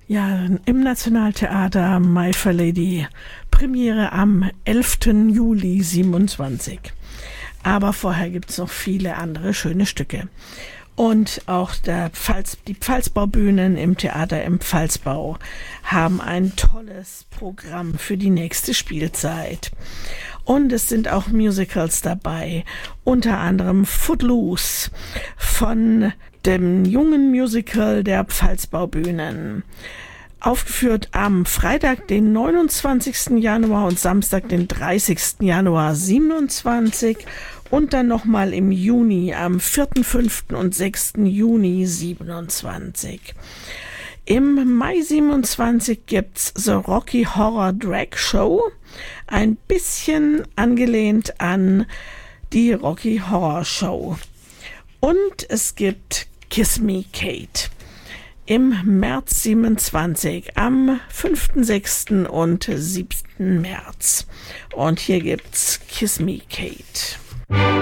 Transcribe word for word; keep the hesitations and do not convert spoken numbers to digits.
Ja, im Nationaltheater My Fair Lady. Premiere am elften Juli siebenundzwanzig. Aber vorher gibt es noch viele andere schöne Stücke. Und auch der Pfalz, die Pfalzbaubühnen im Theater im Pfalzbau haben ein tolles Programm für die nächste Spielzeit. Und es sind auch Musicals dabei, unter anderem Footloose von dem jungen Musical der Pfalzbaubühnen. Aufgeführt am Freitag, den neunundzwanzigsten Januar und Samstag, den dreißigsten Januar siebenundzwanzig und dann nochmal im Juni am vierten, fünften und sechsten Juni siebenundzwanzig. Im Mai siebenundzwanzig gibt's The Rocky Horror Drag Show, ein bisschen angelehnt an die Rocky Horror Show. Und es gibt Kiss Me Kate im März siebenundzwanzig, am fünften, sechsten und siebten März. Und hier gibt's Kiss Me Kate.